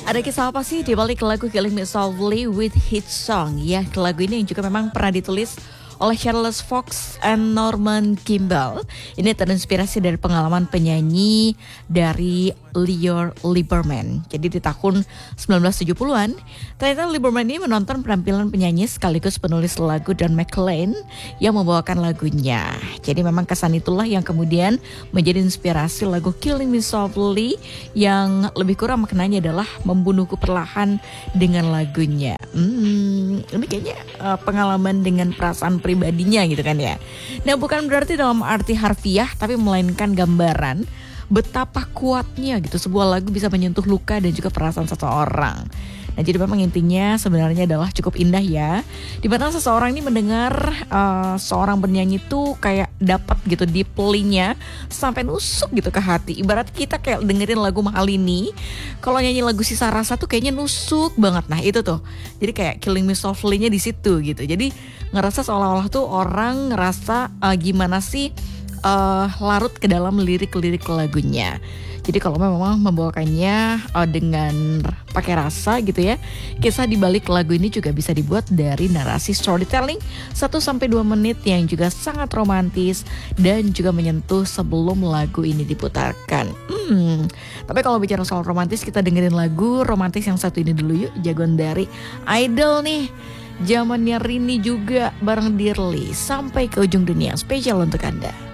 Ada kisah apa sih di balik lagu Killing Me Softly with Hit Song? Ya, lagu ini yang juga memang pernah ditulis oleh Charles Fox and Norman Kimball. Ini terinspirasi dari pengalaman penyanyi dari Leo Lieberman. Jadi di tahun 1970-an, ternyata Lieberman ini menonton penampilan penyanyi sekaligus penulis lagu Don McLean yang membawakan lagunya. Jadi memang kesan itulah yang kemudian menjadi inspirasi lagu Killing Me Softly yang lebih kurang maknanya adalah membunuhku perlahan dengan lagunya. Ini kayaknya pengalaman dengan perasaan pribadinya gitu kan ya. Nah, bukan berarti dalam arti harfiah, tapi melainkan gambaran betapa kuatnya gitu sebuah lagu bisa menyentuh luka dan juga perasaan seseorang. Nah, jadi memang intinya sebenarnya adalah cukup indah ya, di mana seseorang ini mendengar seorang penyanyi tuh kayak dapat gitu di telinga sampai nusuk gitu ke hati. Ibarat kita kayak dengerin lagu Mahal ini, kalau nyanyi lagu Sisa Rasa tuh kayaknya nusuk banget. Nah itu tuh, jadi kayak Killing Me Softly-nya di situ gitu. Jadi ngerasa seolah-olah tuh orang ngerasa gimana sih larut ke dalam lirik-lirik lagunya. Jadi kalau memang membawakannya dengan pakai rasa gitu ya, kisah di balik lagu ini juga bisa dibuat dari narasi storytelling 1-2 menit yang juga sangat romantis dan juga menyentuh sebelum lagu ini diputarkan. Tapi kalau bicara soal romantis, kita dengerin lagu romantis yang satu ini dulu yuk, jagoan dari Idol nih. Zamannya Rini juga bareng Dirli, Sampai ke Ujung Dunia, spesial untuk Anda.